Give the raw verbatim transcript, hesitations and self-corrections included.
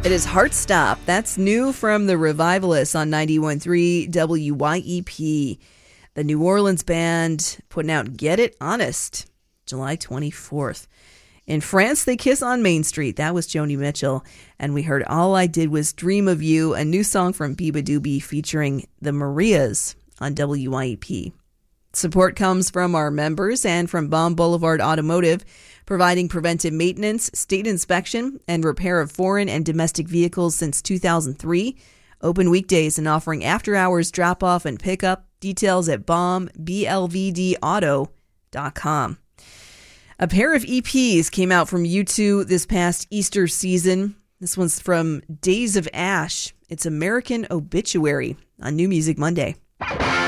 It is Heart Stop. That's new from the Revivalists on ninety-one point three W Y E P. The New Orleans band putting out Get It Honest, July twenty-fourth. In France, they kiss on Main Street. That was Joni Mitchell. And we heard All I Did Was Dream of You, a new song from Biba Doobie featuring the Marias on W Y E P. Support comes from our members and from Baum Boulevard Automotive, providing preventive maintenance, state inspection, and repair of foreign and domestic vehicles since two thousand three. Open weekdays and offering after-hours drop-off and pickup. Details at baum b l v d auto dot com. A pair of E Ps came out from U two this past Easter season. This one's from Days of Ash. It's American Obituary on New Music Monday.